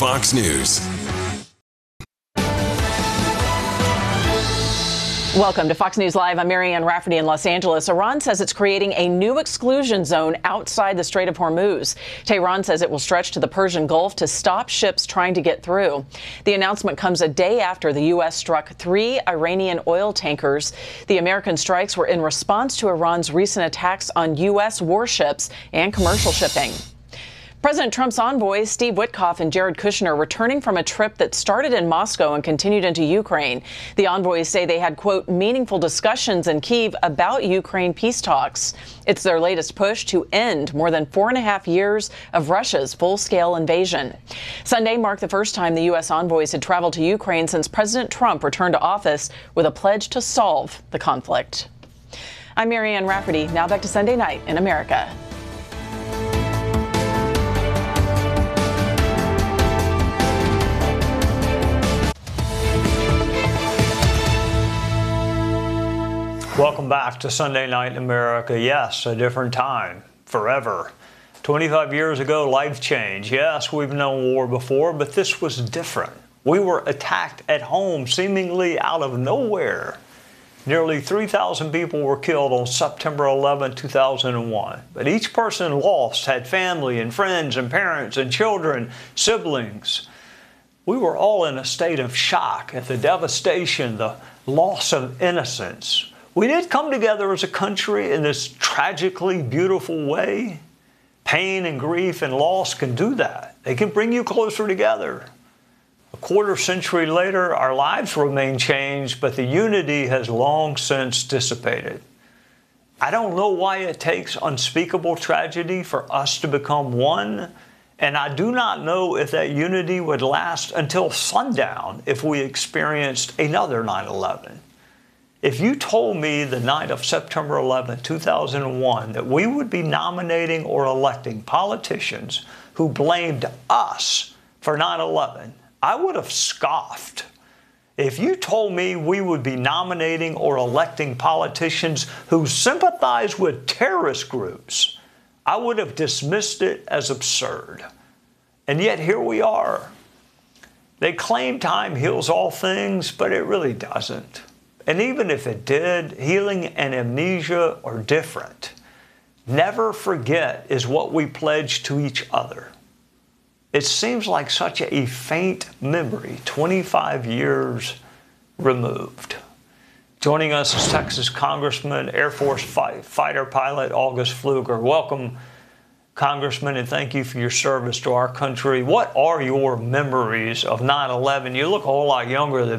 Fox News. Welcome to Fox News Live. I'm Marianne Rafferty in Los Angeles. Iran says it's creating a new exclusion zone outside the Strait of Hormuz. Tehran says it will stretch to the Persian Gulf to stop ships trying to get through. The announcement comes a day after the U.S. struck 3 Iranian oil tankers. The American strikes were in response to Iran's recent attacks on U.S. warships and commercial shipping. President Trump's envoys, Steve Witkoff and Jared Kushner, returning from a trip that started in Moscow and continued into Ukraine. The envoys say they had, quote, meaningful discussions in Kyiv about Ukraine peace talks. It's their latest push to end more than 4.5 years of Russia's full-scale invasion. Sunday marked the first time the U.S. envoys had traveled to Ukraine since President Trump returned to office with a pledge to solve the conflict. I'm Marianne Rafferty. Now back to Sunday Night in America. Welcome back to Sunday Night in America. Yes, a different time, forever. 25 years ago, life changed. Yes, we've known war before, but this was different. We were attacked at home, seemingly out of nowhere. Nearly 3,000 people were killed on September 11, 2001. But each person lost had family and friends and parents and children, siblings. We were all in a state of shock at the devastation, the loss of innocence. We did come together as a country in this tragically beautiful way. Pain and grief and loss can do that. They can bring you closer together. A quarter century later, our lives remain changed, but the unity has long since dissipated. I don't know why it takes unspeakable tragedy for us to become one, and I do not know if that unity would last until sundown if we experienced another 9/11. If you told me the night of September 11, 2001, that we would be nominating or electing politicians who blamed us for 9/11, I would have scoffed. If you told me we would be nominating or electing politicians who sympathize with terrorist groups, I would have dismissed it as absurd. And yet here we are. They claim time heals all things, but it really doesn't. And even if it did, healing and amnesia are different. Never forget is what we pledge to each other. It seems like such a faint memory, 25 years removed. Joining us is Texas Congressman, Air Force fighter pilot August Pfluger. Welcome, Congressman, and thank you for your service to our country. What are your memories of 9/11? You look a whole lot younger than